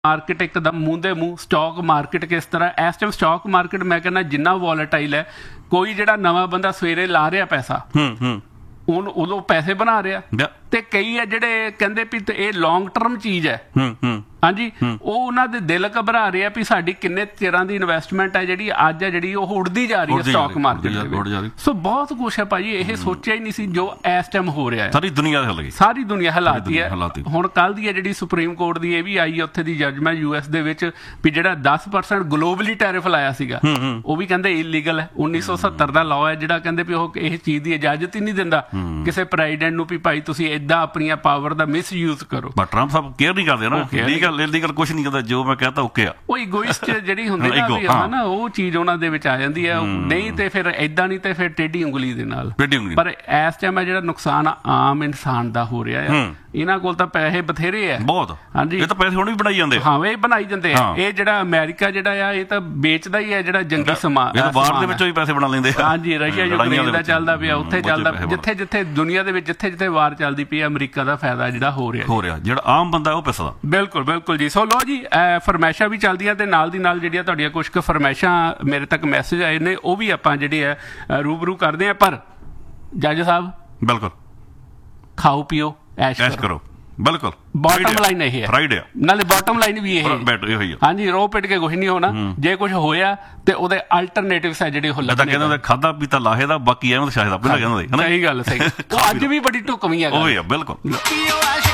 Market ਇੱਕਦਮ ਮੂੰਹ ਦੇ ਮੂੰਹ ਸਟਾਕ ਮਾਰਕੀਟ ਕਿਸ ਤਰ੍ਹਾਂ ਇਸ ਟਾਈਮ ਸਟਾਕ ਮਾਰਕੀਟ ਮੈਂ ਕਹਿੰਦਾ ਜਿੰਨਾ ਵੋਲੇਟਾਈਲ ਹੈ ਕੋਈ ਜਿਹੜਾ ਨਵਾਂ ਬੰਦਾ ਸਵੇਰੇ ਲਾ ਰਿਹਾ ਪੈਸਾ ਉਦੋਂ ਪੈਸੇ ਬਣਾ ਰਿਹਾ ਤੇ ਕਈ ਹੈ ਜਿਹੜੇ ਕਹਿੰਦੇ ਵੀ ਇਹ ਲੌਂਗ ਟਰਮ ਚੀਜ਼ ਹੈ ਹਾਂਜੀ ਉਹ ਉਹਨਾਂ ਦੇ ਦਿਲ ਘਬਰਾ ਰਹੇ ਆ ਵੀ ਸਾਡੀ ਕਿੰਨੇ ਚਿਰਾਂ ਦੀ ਇਨਵੈਸਟਮੈਂਟ ਹੈ ਜਿਹੜੀ ਅੱਜ ਹੈ ਜਿਹੜੀ ਉਹ ਉੱਡਦੀ ਜਾ ਰਹੀ ਹੈ ਸਟਾਕ ਮਾਰਕੀਟ ਦੇ ਵਿੱਚ। ਸੋ ਬਹੁਤ ਕੁਛ ਹੈ ਭਾਜੀ, ਇਹ ਸੋਚਿਆ ਹੀ ਨਹੀਂ ਸੀ ਜੋ ਇਸ ਟਾਈਮ ਹੋ ਰਿਹਾ ਹੈ। ਸਾਰੀ ਦੁਨੀਆ ਹਿੱਲ ਗਈ, ਸਾਰੀ ਦੁਨੀਆ ਹਿਲਾਤੀ ਹੈ। ਹੁਣ ਕੱਲ ਦੀ ਹੈ ਜਿਹੜੀ ਸੁਪਰੀਮ ਕੋਰਟ ਦੀ ਇਹ ਵੀ ਆਈ ਹੈ ਉੱਥੇ ਦੀ ਜੱਜਮੈਂਟ ਯੂਐਸ ਦੇ ਵਿੱਚ ਵੀ ਜਿਹੜਾ 10% ਗਲੋਬਲੀ ਟੈਰਿਫ ਲਾਇਆ ਸੀਗਾ ਉਹ ਵੀ ਕਹਿੰਦੇ ਇਲੀਗਲ ਹੈ। 1970 ਦਾ ਲਾਅ ਹੈ ਜਿਹੜਾ ਕਹਿੰਦੇ ਵੀ ਉਹ ਇਹ ਚੀਜ਼ ਦੀ ਇਜਾਜ਼ਤ ਹੀ ਨਹੀਂ ਦਿੰਦਾ ਕਿਸੇ ਪ੍ਰੈਜ਼ੀਡੈਂਟ ਨੂੰ ਵੀ ਭਾਈ ਤੁਸੀਂ ਏਦਾਂ ਆਪਣੀਆਂ ਪਾਵਰ ਦਾ ਮਿਸਯੂਜ਼ ਕਰੋ। ਪਰ ਟਰੰਪ ਸਾਹਿਬ ਕੇਅਰ ਨਹੀਂ ਕਰਦੇ ਨਾ, ਲੀਗਲ ਕੁਛ ਨਹੀਂ ਕਰਦਾ, ਜੋ ਮੈਂ ਕਹਤਾ ਓਕੇ ਆ। ਉਹ ਇਗੋਇਸਟ ਜਿਹੜੀ ਹੁੰਦੀ ਨਾ ਉਹ ਚੀਜ਼ ਉਹਨਾਂ ਦੇ ਵਿੱਚ ਆ ਜਾਂਦੀ ਹੈ। ਨਹੀਂ ਤੇ ਫਿਰ ਏਦਾਂ ਨਹੀਂ ਤੇ ਫਿਰ ਟੇਢੀ ਉਂਗਲੀ ਦੇ ਨਾਲ। ਪਰ ਇਸ ਟਾਈਮ ਹੈ ਜਿਹੜਾ ਨੁਕਸਾਨ ਆਮ ਇਨਸਾਨ ਦਾ ਹੋ ਰਿਹਾ ਹੈ। ਇਹਨਾਂ ਕੋਲ ਤਾਂ ਪੈਸੇ ਬਥੇਰੇ ਹੈ ਬਹੁਤ, ਹਾਂਜੀ ਇਹ ਤਾਂ ਪੈਸੇ ਹੁਣ ਵੀ ਬਣਾਈ ਜਾਂਦੇ। ਹਾਂ ਇਹ ਬਣਾਈ ਜਾਂਦੇ ਆ। ਇਹ ਜਿਹੜਾ ਅਮਰੀਕਾ ਜਿਹੜਾ ਆ ਇਹ ਤਾਂ ਵੇਚਦਾ ਹੀ ਹੈ ਜਿਹੜਾ ਜੰਗੀ ਸਮਾਨ, ਬਾਹਰ ਦੇ ਵਿੱਚੋਂ ਵੀ ਪੈਸੇ ਬਣਾ ਲੈਂਦੇ। ਹਾਂਜੀ ਰਸ਼ੀਆ ਯੂਕਰੇਨ ਦਾ ਚੱਲਦਾ ਪਿਆ, ਉੱਥੇ ਚੱਲਦਾ, ਜਿੱਥੇ ਜਿੱਥੇ ਦੁਨੀਆ ਦੇ ਵਿੱਚ ਜਿੱਥੇ ਵਾਰ ਚੱਲਦੀ ਪਈ ਅਮਰੀਕਾ ਦਾ ਫਾਇਦਾ ਜਿਹੜਾ ਹੋ ਰਿਹਾ ਜਿਹੜਾ ਆਮ ਬੰਦਾ ਉਹ ਪੈਸਾ। ਬਿਲਕੁਲ ਬਿਲਕੁਲ ਜੀ। ਸੋ ਲੋ ਜੀ ਫਰਮਾਇਸ਼ਾਂ ਵੀ ਚੱਲਦੀਆਂ ਤੇ ਨਾਲ ਦੀ ਨਾਲ ਜਿਹੜੀਆਂ ਤੁਹਾਡੀਆਂ ਕੁਛ ਕੁ ਫਰਮਾਇਸ਼ਾਂ ਮੇਰੇ ਤੱਕ ਮੈਸੇਜ ਆਏ ਨੇ ਉਹ ਵੀ ਆਪਾਂ ਜਿਹੜੇ ਆ ਰੂਬਰੂ ਕਰਦੇ ਆ। ਪਰ ਜੱਜ ਸਾਹਿਬ ਬਿਲਕੁਲ ਖਾਓ ਪੀਓ ਐਸ਼ ਕਰੋ। ਬਿਲਕੁਲ ਬਾਟਮ ਲਾਈਨ ਇਹ ਹੈ, ਨਾਲੇ ਬਾਟਮ ਲਾਈਨ ਵੀ ਇਹ ਹੈ। ਹਾਂਜੀ ਰੋ ਪਿੱਟ ਕੇ ਕੁਛ ਨਹੀਂ ਹੋਣਾ। ਜੇ ਕੁਛ ਹੋਇਆ ਤੇ ਉਹਦੇ ਅਲਟਰਨੇਟਿਵਸ ਹੈ ਜਿਹੜੇ ਉਹ ਲੱਗਣੇ। ਕਹਿੰਦੇ ਖਾਦਾ ਪੀਤਾ ਲਾਹੇ ਦਾ, ਬਾਕੀ ਐਵੇਂ ਸ਼ਾਇਦ ਪਹਿਲਾਂ ਕਹਿੰਦੇ। ਸਹੀ ਗੱਲ, ਸਹੀ। ਅੱਜ ਵੀ ਬੜੀ ਢੁਕਵੀਂ ਹੈ। ਬਿਲਕੁਲ।